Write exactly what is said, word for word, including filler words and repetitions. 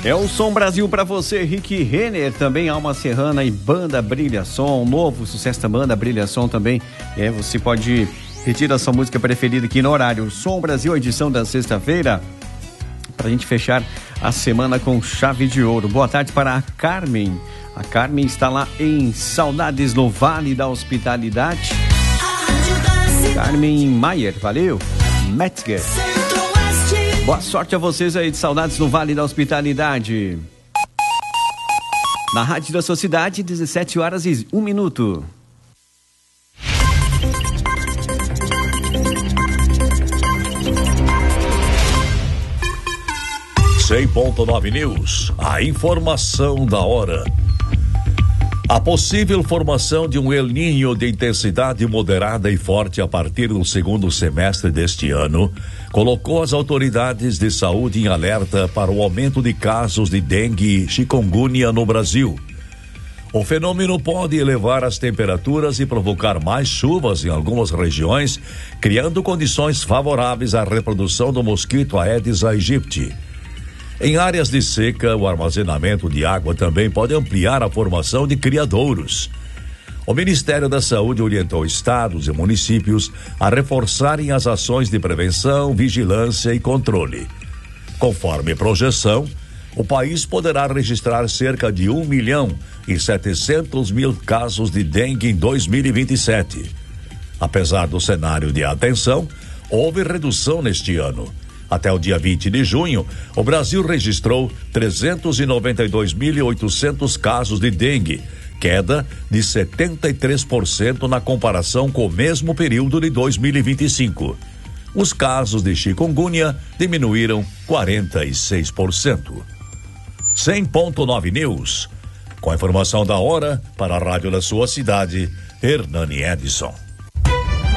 É o Som Brasil pra você, Rick Renner, também Alma Serrana e Banda Brilha Som, novo sucesso da Banda Brilha Som também. É, você pode pedir a sua música preferida aqui no horário Som Brasil, edição da sexta-feira, pra gente fechar a semana com chave de ouro. Boa tarde para a Carmen. A Carmen está lá em Saudades no Vale da Hospitalidade. Carmen Maier, valeu. Metzger. Boa sorte a vocês aí de Saudades no Vale da Hospitalidade. Na Rádio da sua cidade, dezessete horas e um minuto. cem ponto nove News, a informação da hora. A possível formação de um El Niño de intensidade moderada e forte a partir do segundo semestre deste ano colocou as autoridades de saúde em alerta para o aumento de casos de dengue e chikungunya no Brasil. O fenômeno pode elevar as temperaturas e provocar mais chuvas em algumas regiões, criando condições favoráveis à reprodução do mosquito Aedes aegypti. Em áreas de seca, o armazenamento de água também pode ampliar a formação de criadouros. O Ministério da Saúde orientou estados e municípios a reforçarem as ações de prevenção, vigilância e controle. Conforme projeção, o país poderá registrar cerca de um milhão e setecentos mil casos de dengue em dois mil e vinte e sete. Apesar do cenário de atenção, houve redução neste ano. Até o dia vinte de junho, o Brasil registrou trezentos e noventa e dois mil e oitocentos casos de dengue, queda de setenta e três por cento na comparação com o mesmo período de dois mil e vinte e cinco. Os casos de chikungunya diminuíram quarenta e seis por cento. cem ponto nove News, com a informação da hora para a rádio da sua cidade, Hernani Edson.